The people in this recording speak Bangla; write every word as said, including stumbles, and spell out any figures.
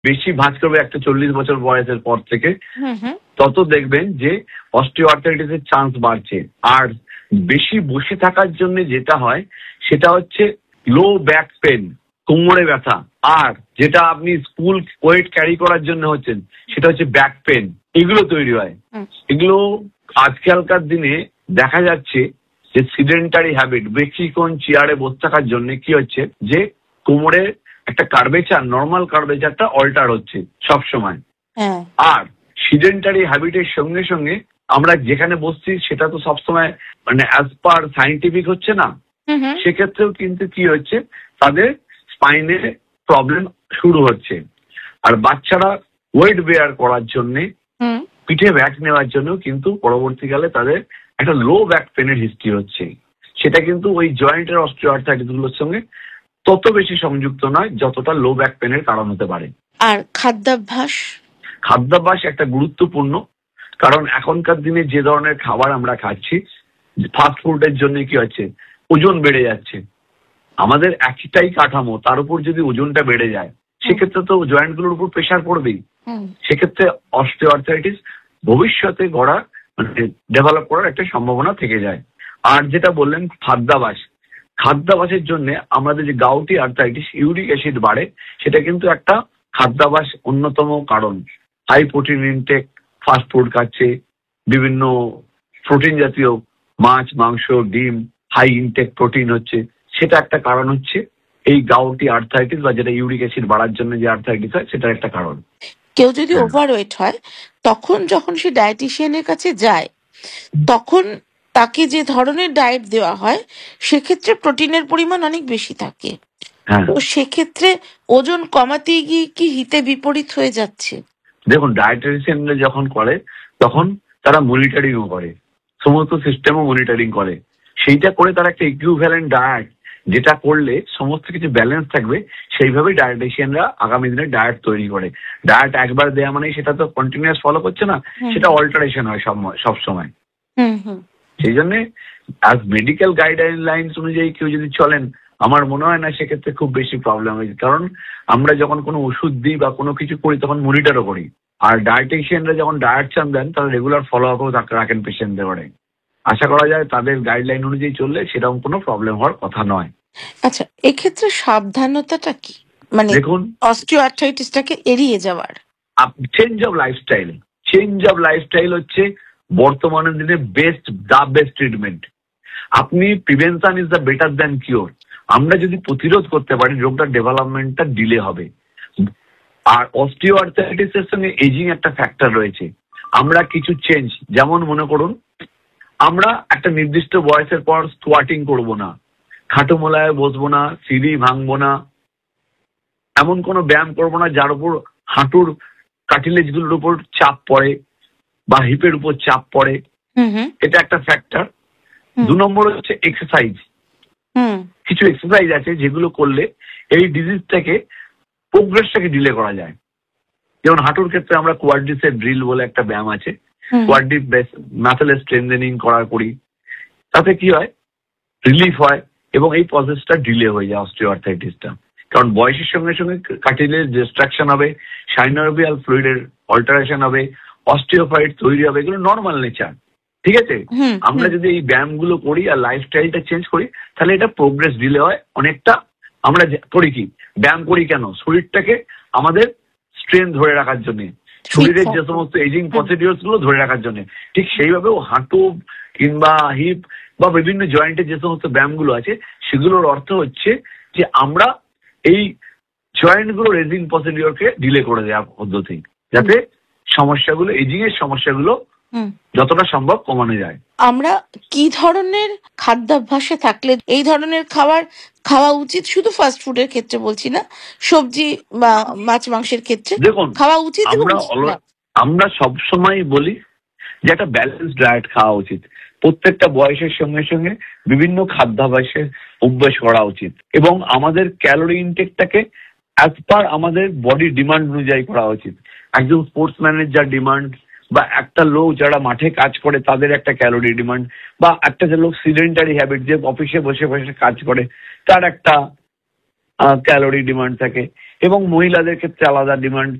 বেশি ভাঁজ করবে একটা চল্লিশ বছর বয়সের পর থেকে, তত দেখবেন যে অস্টিওআর্থাইটিসের চান্স বাড়ছে। আর বেশি বসে থাকার জন্য যেটা হয় সেটা হচ্ছে লো ব্যাক পেন, কোমরে ব্যথা। আর যেটা আপনি স্কুল ওয়েট ক্যারি করার জন্য হচ্ছেন সেটা হচ্ছে ব্যাক পেন, এগুলো তৈরি হয়। এগুলো আজকালকার দিনে দেখা যাচ্ছে যে সিডেন্টারি হ্যাবিট, বেশিক্ষণ চেয়ারে বসে থাকার জন্য কি হচ্ছে যে কোমরে একটা কার্ভেচার, নর্মাল কার্ভেচারটা অল্টার হচ্ছে সব সময়। আর সিডেন্টারি হ্যাবিটের সঙ্গে সঙ্গে আমরা যেখানে বসছি সেটা তো সবসময় মানে অ্যাজ পার সাইন্টিফিক হচ্ছে না, সেক্ষেত্রেও কিন্তু কি হচ্ছে তাদের স্পাইনে প্রবলেম শুরু হচ্ছে। আর বাচ্চারা ওয়েট বেয়ার করার জন্য, পিঠে ব্যাক নেওয়ার জন্য কিন্তু পরবর্তীকালে তাদের একটা লো ব্যাক পেনের হিস্ট্রি হচ্ছে। সেটা কিন্তু ওই জয়েন্টের অস্টিওআর্থাইটিস গুলোর সঙ্গে তত বেশি সংযুক্ত নয় যতটা লো ব্যাক পেনের কারণ হতে পারে। আর খাদ্যাভ্যাস, খাদ্যাভ্যাস একটা গুরুত্বপূর্ণ, কারণ এখনকার দিনে যে ধরনের খাবার আমরা খাচ্ছি, ফাস্ট ফুডের জন্য কি হচ্ছে ওজন বেড়ে যাচ্ছে। আমাদের একটাই কাঠামো, তার উপর যদি ওজনটা বেড়ে যায় সেক্ষেত্রে তো জয়েন্ট গুলোর উপর প্রেশার পড়বেই। সেক্ষেত্রে অস্টিওআর্থাইটিস ভবিষ্যতে গড়া মানে ডেভেলপ করার একটা সম্ভাবনা থেকে যায়। আর যেটা বললেন খাদ্যাভ্যাস, খাদ্যাভ্যাসের জন্য আমাদের যে গাউটি আর্থাইটিস, ইউরিক অ্যাসিড বাড়ে, সেটা কিন্তু একটা খাদ্যাভ্যাস অন্যতম কারণ। High protein intake, fast food খাচ্ছে, বিভিন্ন প্রোটিন জাতীয় মাছ, মাংস, ডিম, হাই ইনটেক প্রোটিন হচ্ছে, সেটা একটা কারণ হচ্ছে এই গাউটি আর্থাইটিস বা যেটা ইউরিক অ্যাসিড বাড়ার জন্য যে আর্থাইটিস হয় সেটা একটা কারণ। কেউ যদি ওভারওয়েট হয় তখন যখন সে ডায়েটিশিয়ানের কাছে যায় তখন তাকে যে ধরনের ডায়েট দেওয়া হয় সেক্ষেত্রে প্রোটিনের পরিমাণ অনেক বেশি থাকে। তো সেক্ষেত্রে ওজন কমাতে গিয়ে কি হিতে বিপরীত হয়ে যাচ্ছে? দেখুন, ডায়েটিশিয়ানরা যখন করে তখন তারা মনিটরিংও করে, সমস্ত সিস্টেমও মনিটরিং করে। সেইটা করে তারা একটা ইকুইভ্যালেন্ট ডায়েট, যেটা করলে সমস্ত কিছু ব্যালেন্স থাকবে, সেইভাবেই ডায়েটিশিয়ানরা আগামী দিনে ডায়েট তৈরি করে। ডায়েট একবার দেয়া মানে সেটা তো কন্টিনিউয়াস ফলো করছে না, সেটা অল্টারেশন হয় সব সময়। সেই জন্য অ্যাজ মেডিকেল গাইডলাইন্স অনুযায়ী কেউ যদি চলেন, আমার মনে হয় না সেক্ষেত্রে খুব বেশি প্রবলেম হয়েছে। কারণ আমরা যখন কোনো ওষুধ দিই বা কোনো কিছু করি তখন মনিটরও করি। আর ডায়েটিশিয়ানরা যখন ডায়েট চান দেন তারা রেগুলার ফলো আপও রাখেন পেশেন্টদের করে। আশা করা যায় তাদের গাইডলাইন অনুযায়ী চললে সেরকম কোনো প্রবলেম হওয়ার কথা নয়। আচ্ছা, এক্ষেত্রে সাবধানতাটা কি, মানে দেখুন অস্টিওআর্থাইটিসটাকে এড়িয়ে যাওয়ার? Change of lifestyle, change of lifestyle হচ্ছে বর্তমানের দিনে বেস্ট দা বেস্ট ট্রিটমেন্ট। আপনি prevention is the better than cure. আমরা যদি প্রতিরোধ করতে পারি রোগটার ডেভেলপমেন্টটা ডিলে হবে। আর অস্টিওআর্থাইটিসের সঙ্গে এজিং একটা ফ্যাক্টর রয়েছে। আমরা কিছু চেঞ্জ, যেমন মনে করুন আমরা একটা নির্দিষ্ট বয়সের পর স্কোয়াটিং করব না, খাটো মোলায় বসবো না, সিঁড়ি ভাঙবো না, এমন কোনো ব্যায়াম করবো না যার উপর হাঁটুর কার্টিলেজ গুলোর উপর চাপ পড়ে বা হিপের উপর চাপ পড়ে, এটা একটা ফ্যাক্টর। দু নম্বর হচ্ছে এক্সারসাইজ। কিছু এক্সারসাইজ আছে যেগুলো করলে এই ডিজিজটাকে প্রোগ্রেসটাকে ডিলে করা যায়। যেমন হাঁটুর ক্ষেত্রে আমরা কোয়াড্রিসেপ ড্রিল বলে একটা ব্যায়াম আছে, কোয়াড্রিপ মাসেলের স্ট্রেনথেনিং করা করি, তাতে কি হয় রিলিফ হয় এবং এই প্রসেসটা ডিলে হয়ে যায় অস্টিওআর্থাইটিসটা। কারণ বয়সের সঙ্গে সঙ্গে কার্টিলেজ ডিস্ট্রাকশন হবে, সাইনোভিয়াল ফ্লুইডের অল্টারেশন হবে, অস্টিওফাইট তৈরি হবে, এগুলো নর্মাল নেচার। ঠিক আছে, আমরা যদি এই ব্যায়ামগুলো করি আর লাইফস্টাইলটা চেঞ্জ করি তাহলে এটা প্রোগ্রেস ডিলে হয় অনেকটা। আমরা করি কি ব্যায়াম করি কেন? শরীরটাকে আমাদের স্ট্রেন ধরে রাখার জন্য, শরীরের যে সমস্ত এজিং প্রসিডিওরস গুলো ধরে রাখার জন্য। ঠিক সেইভাবেও হাঁটু কিংবা হিপ বা বিভিন্ন জয়েন্টের যে সমস্ত ব্যায়ামগুলো আছে সেগুলোর অর্থ হচ্ছে যে আমরা এই জয়েন্ট গুলো রেজিং প্রসিডিওরকে ডিলে করে দেওয়া পদ্ধতি, যাতে সমস্যাগুলো, এজিং এর সমস্যাগুলো যতটা সম্ভব কমানো যায়। আমরা কি ধরনের খাদ্যাভ্যাসে থাকলে এই ধরনের খাবার খাওয়া উচিত? শুধু ফাস্ট ফুডের ক্ষেত্রে বলছি না, সবজি বা মাছ মাংসের ক্ষেত্রে দেখুন খাওয়া উচিত। আমরা আমরা সবসময় বলি যে একটা ব্যালেন্স ডায়েট খাওয়া উচিত। প্রত্যেকটা বয়সের সঙ্গে সঙ্গে বিভিন্ন খাদ্যাভ্যাসের অভ্যাস করা উচিত এবং আমাদের ক্যালোরি ইনটেকটাকে অ্যাজ পার আমাদের বডি ডিমান্ড অনুযায়ী করা উচিত। একজন স্পোর্টসম্যানের যা ডিমান্ড, বা একটা লোক যারা মাঠে কাজ করে তাদের একটা ক্যালোরি ডিমান্ড, বা একটা যে লোক সিডেন্টারি হ্যাবিট যে অফিসে বসে বসে কাজ করে তার একটা ক্যালোরি ডিমান্ড থাকে এবং মহিলাদের ক্ষেত্রে আলাদা ডিমান্ড